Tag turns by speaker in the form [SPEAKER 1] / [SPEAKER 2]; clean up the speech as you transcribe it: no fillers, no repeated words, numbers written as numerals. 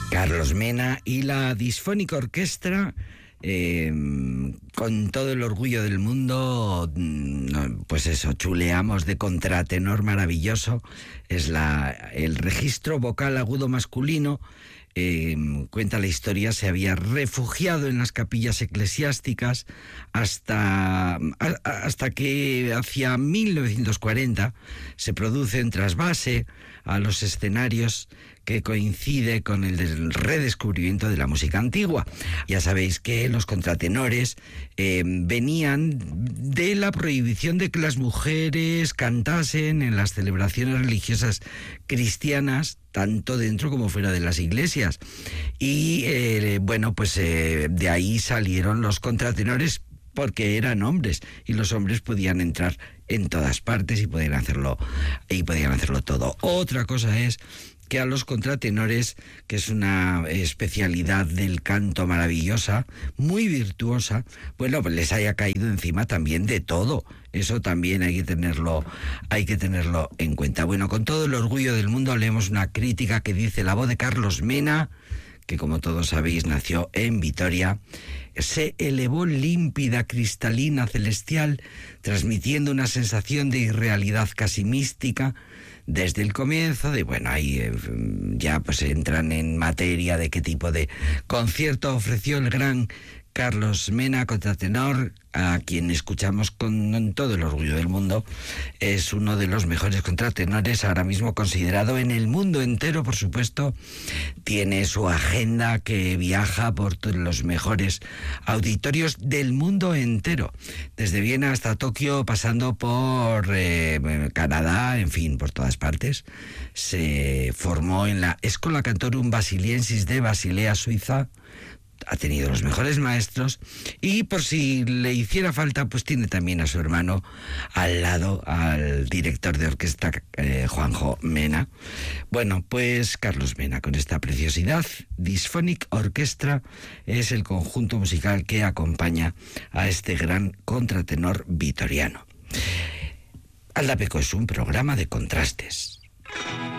[SPEAKER 1] Carlos Mena y la Disfónica Orquestra, con todo el orgullo del mundo, pues eso, chuleamos de contratenor maravilloso. Es el registro vocal agudo masculino. Cuenta la historia, se había refugiado en las capillas eclesiásticas hasta que hacia 1940 se produce un trasvase a los escenarios que coincide con el del redescubrimiento de la música antigua. Ya sabéis que los contratenores venían de la prohibición de que las mujeres cantasen en las celebraciones religiosas cristianas, tanto dentro como fuera de las iglesias. Y de ahí salieron los contratenores, porque eran hombres y los hombres podían entrar en todas partes y podían hacerlo todo. Otra cosa es que a los contratenores, que es una especialidad del canto maravillosa, muy virtuosa, pues les haya caído encima también de todo. Eso también hay que tenerlo en cuenta. Bueno, con todo el orgullo del mundo leemos una crítica que dice: la voz de Carlos Mena, que como todos sabéis nació en Vitoria, se elevó límpida, cristalina, celestial, transmitiendo una sensación de irrealidad casi mística desde el comienzo. Ahí ya pues entran en materia de qué tipo de concierto ofreció el gran Carlos Mena, contratenor, a quien escuchamos con todo el orgullo del mundo. Es uno de los mejores contratenores ahora mismo considerado en el mundo entero, por supuesto. Tiene su agenda que viaja por todos los mejores auditorios del mundo entero, desde Viena hasta Tokio, pasando por Canadá, en fin, por todas partes. Se formó en la Schola Cantorum Basiliensis de Basilea, Suiza. Ha tenido los mejores maestros y, por si le hiciera falta, pues tiene también a su hermano al lado, al director de orquesta, Juanjo Mena. Bueno, pues Carlos Mena, con esta preciosidad. Disphonic Orchestra es el conjunto musical que acompaña a este gran contratenor vitoriano. Aldapeco es un programa de contrastes.